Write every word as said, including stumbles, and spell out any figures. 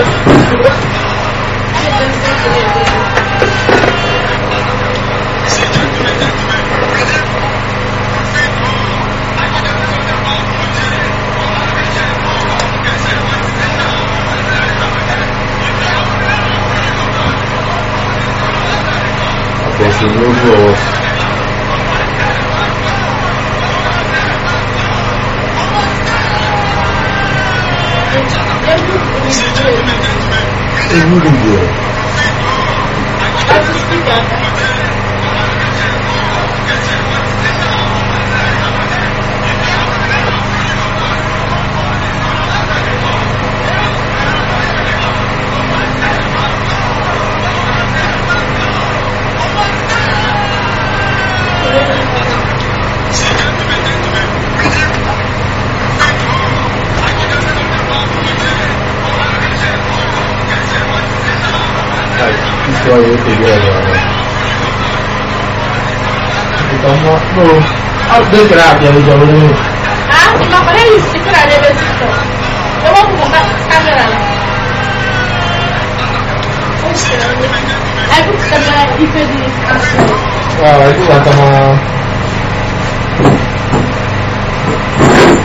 Luego es muy bien. Itu aja tiga ya. Kita mau tuh, update gerak ya jauh ini. Ah, makanya itu ada di situ. Coba buka kamera. Aku sama itu di asal. Wah, itu sama